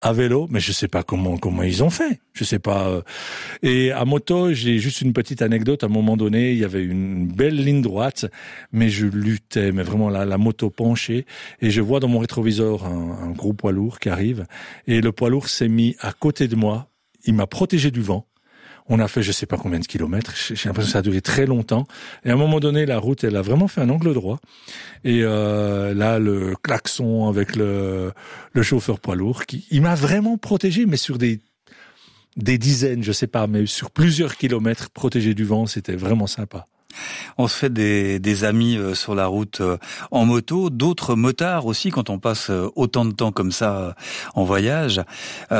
à vélo, mais je sais pas comment ils ont fait. Je sais pas. Et à moto, j'ai juste une petite anecdote. À un moment donné, il y avait une belle ligne droite, mais je luttais, mais vraiment la moto penchée. Et je vois dans mon rétroviseur un gros poids lourd qui arrive. Et le poids lourd s'est mis à côté de moi. Il m'a protégé du vent. On a fait je sais pas combien de kilomètres. J'ai l'impression que ça a duré très longtemps. Et à un moment donné, la route, elle a vraiment fait un angle droit. Et là, le klaxon avec le chauffeur poids lourd, il m'a vraiment protégé, mais sur des dizaines, je sais pas, mais sur plusieurs kilomètres, protégé du vent, c'était vraiment sympa. On se fait des amis sur la route en moto, d'autres motards aussi quand on passe autant de temps comme ça en voyage. Vous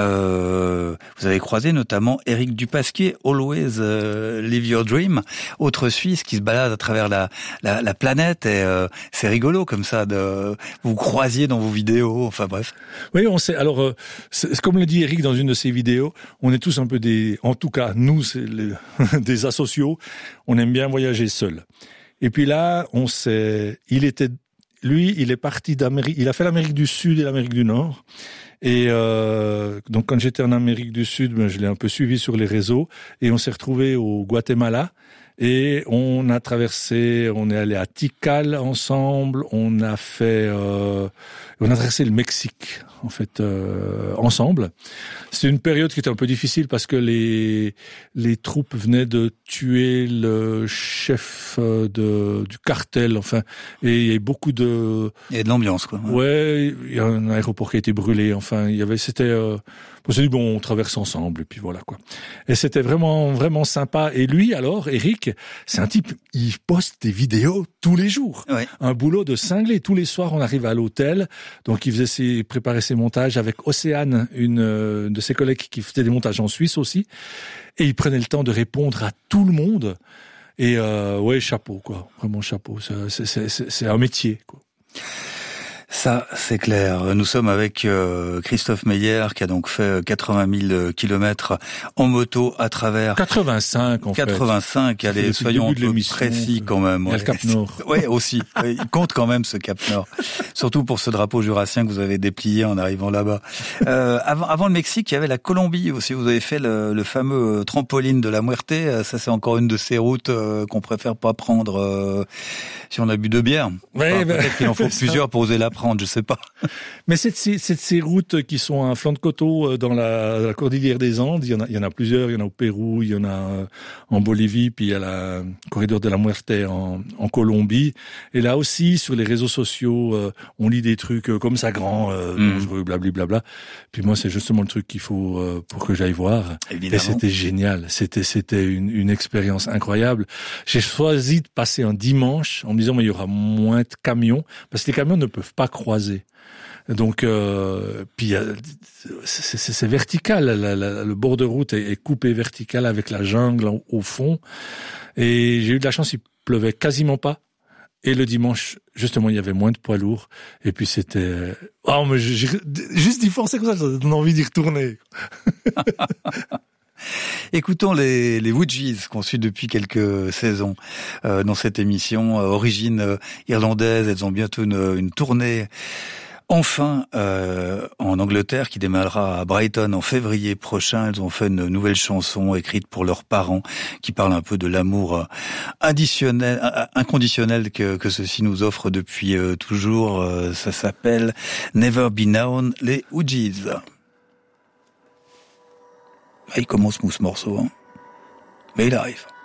avez croisé notamment Éric Dupasquier, Always Live Your Dream, autre Suisse qui se balade à travers la planète et c'est rigolo comme ça de vous croisiez dans vos vidéos, enfin bref. Oui, on sait. Alors, comme le dit Éric dans une de ses vidéos, on est tous un peu en tout cas, nous, c'est des asociaux, on aime bien voyager seul. Et puis là, il est parti d'Amérique, il a fait l'Amérique du Sud et l'Amérique du Nord. Et donc quand j'étais en Amérique du Sud, je l'ai un peu suivi sur les réseaux et on s'est retrouvé au Guatemala et on est allé à Tikal ensemble, on a traversé le Mexique en fait ensemble. C'est une période qui était un peu difficile parce que les troupes venaient de tuer le chef du cartel, enfin, et il y a beaucoup de... Il y a de l'ambiance, quoi. Ouais, il y a un aéroport qui a été brûlé, enfin, on s'est dit, bon, on traverse ensemble, et puis voilà, quoi. Et c'était vraiment, vraiment sympa. Et lui, alors, Éric, c'est un type, il poste des vidéos tous les jours. Ouais. Un boulot de cinglé. Tous les soirs, on arrive à l'hôtel. Donc, il préparait ses montages avec Océane, une de ses collègues qui faisait des montages en Suisse aussi. Et il prenait le temps de répondre à tout le monde. Et, ouais, chapeau, quoi. Vraiment chapeau. C'est un métier, quoi. Ça, c'est clair. Nous sommes avec Christophe Meyer, qui a donc fait 80 000 kilomètres en moto à travers... 85, en fait. 85, allez, soyons un peu précis quand même. Il y a le Cap Nord. Oui, aussi. Il compte quand même, ce Cap Nord. Surtout pour ce drapeau jurassien que vous avez déplié en arrivant là-bas. Avant le Mexique, il y avait la Colombie aussi. Vous avez fait le fameux trampoline de la Muerte. Ça, c'est encore une de ces routes qu'on préfère pas prendre si on a bu 2 bières. Ouais, peut-être qu'il en faut plusieurs pour oser la prendre, je sais pas. Mais c'est ces routes qui sont à flanc de coteau dans la cordillère des Andes. Il y en a plusieurs. Il y en a au Pérou, il y en a en Bolivie, puis il y a la corridor de la Muerte en Colombie. Et là aussi, sur les réseaux sociaux, on lit des trucs comme ça grand, dangereux, blablabla. Puis moi, c'est justement le truc qu'il faut pour que j'aille voir. Évidemment. Et c'était génial. C'était une expérience incroyable. J'ai choisi de passer un dimanche en me disant mais il y aura moins de camions parce que les camions ne peuvent pas croiser. Donc, puis c'est vertical. Le bord de route est coupé vertical avec la jungle au fond. Et j'ai eu de la chance, il pleuvait quasiment pas. Et le dimanche, justement, il y avait moins de poids lourds. Et puis c'était... Oh, mais juste d'y penser comme ça donne envie d'y retourner. Écoutons les Woodgies qu'on suit depuis quelques saisons dans cette émission. Origine irlandaise, elles ont bientôt une tournée enfin en Angleterre qui démarrera à Brighton en février prochain. Elles ont fait une nouvelle chanson écrite pour leurs parents qui parle un peu de l'amour inconditionnel que ceux-ci nous offrent depuis toujours. Ça s'appelle Never Be Known, les Woodgies. Il commence mou ce morceau, hein. Mais il arrive.